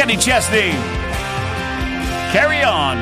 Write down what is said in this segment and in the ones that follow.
Kenny Chesney. Carry on.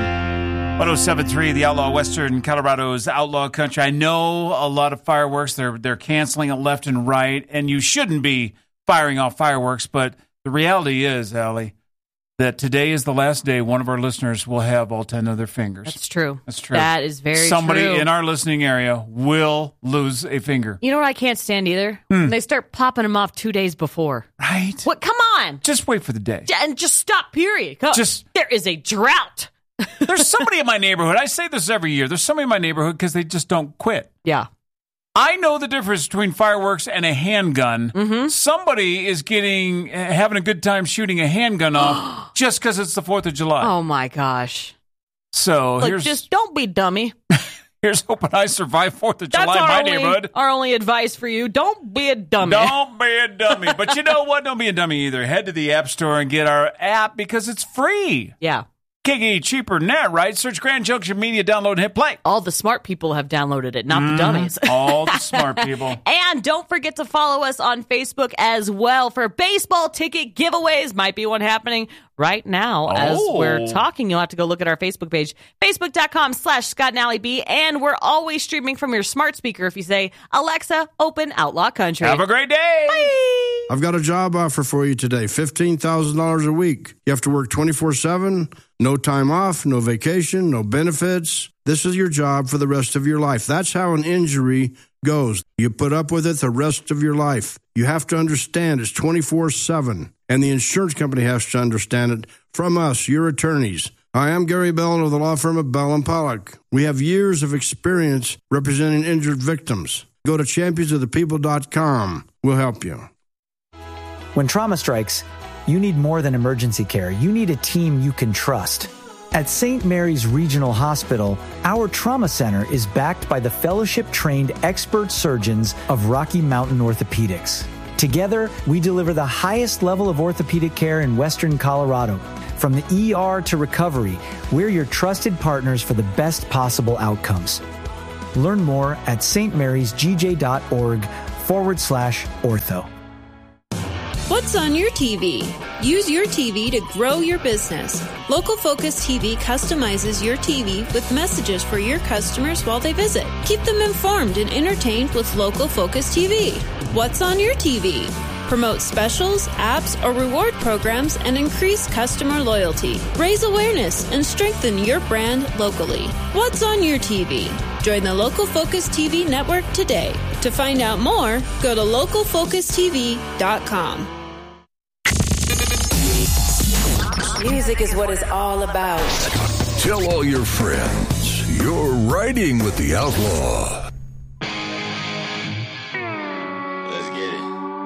107.3, the Outlaw Western Colorado's Outlaw Country. I know a lot of fireworks. They're canceling it left and right, and you shouldn't be firing off fireworks, but the reality is, Allie, that today is the last day one of our listeners will have all 10 of their fingers. That's true. That's true. That is very Somebody true. in our listening area will lose a finger. You know what I can't stand either? When they start popping them off 2 days before. Right? What? Come on. Just wait for the day. And just stop, period. There is a drought. There's somebody in my neighborhood. I say this every year. There's somebody in my neighborhood because they just don't quit. Yeah. I know the difference between fireworks and a handgun. Mm-hmm. Somebody is having a good time shooting a handgun off just because it's the 4th of July. Oh, my gosh. So just don't be dummy. Here's hoping I survive 4th of July in my neighborhood. Our only advice for you, don't be a dummy. Don't be a dummy. But you know what? Don't be a dummy either. Head to the App Store and get our app because it's free. Yeah. Can't get any cheaper than that, right? Search Grand Junction Media, download and hit play. All the smart people have downloaded it, not the dummies. All the smart people. And don't forget to follow us on Facebook as well for baseball ticket giveaways. Might be one happening right now as we're talking. You'll have to go look at our Facebook page, facebook.com/Scott and Allie B. And we're always streaming from your smart speaker if you say, Alexa, open Outlaw Country. Have a great day. Bye. I've got a job offer for you today, $15,000 a week. You have to work 24/7, no time off, no vacation, no benefits. This is your job for the rest of your life. That's how an injury goes. You put up with it the rest of your life. You have to understand it's 24/7, and the insurance company has to understand it from us, your attorneys. Hi, I'm Gary Bell of the law firm of Bell & Pollock. We have years of experience representing injured victims. Go to championsofthepeople.com. We'll help you. When trauma strikes, you need more than emergency care. You need a team you can trust. At St. Mary's Regional Hospital, our trauma center is backed by the fellowship-trained expert surgeons of Rocky Mountain Orthopedics. Together, we deliver the highest level of orthopedic care in Western Colorado. From the ER to recovery, we're your trusted partners for the best possible outcomes. Learn more at stmarysgj.org/ortho. What's on your TV? Use your TV to grow your business. Local Focus TV customizes your TV with messages for your customers while they visit. Keep them informed and entertained with Local Focus TV. What's on your TV? Promote specials, apps, or reward programs and increase customer loyalty. Raise awareness and strengthen your brand locally. What's on your TV? Join the Local Focus TV network today. To find out more, go to localfocustv.com. Music is what it's all about. Tell all your friends you're riding with the Outlaw.